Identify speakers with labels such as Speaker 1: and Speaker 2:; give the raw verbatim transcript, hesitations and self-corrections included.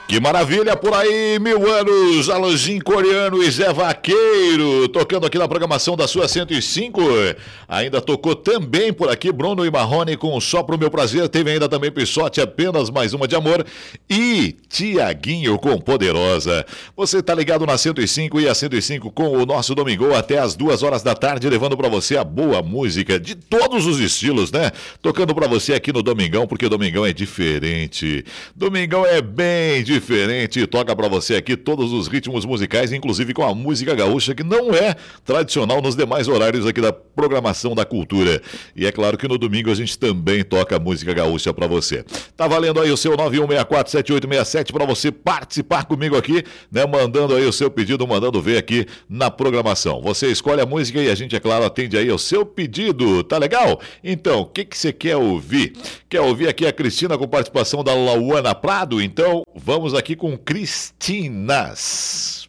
Speaker 1: Que maravilha por aí, mil anos, Alanzinho Coreano e Zé Vaqueiro, tocando aqui na programação da sua cento e cinco. Ainda tocou também por aqui Bruno e Marrone com Só Pro Meu Prazer. Teve ainda também Pissote, Apenas Mais Uma de Amor. E Tiaguinho com Poderosa. Você tá ligado na cento e cinco e a cento e cinco com o nosso Domingão até as duas horas da tarde, levando pra você a boa música de todos os estilos, né? Tocando pra você aqui no Domingão, porque Domingão é diferente. Domingão é bem diferente. Diferente, toca pra você aqui todos os ritmos musicais, inclusive com a música gaúcha, que não é tradicional nos demais horários aqui da programação da cultura. E é claro que no domingo a gente também toca música gaúcha pra você. Tá valendo aí o seu nove um seis quatro sete oito seis sete pra você participar comigo aqui, né? Mandando aí o seu pedido, mandando ver aqui na programação. Você escolhe a música e a gente, é claro, atende aí ao seu pedido. Tá legal? Então, o que que você quer ouvir? Quer ouvir aqui a Cristina com participação da Lauana Prado? Então, vamos aqui com Cristinas.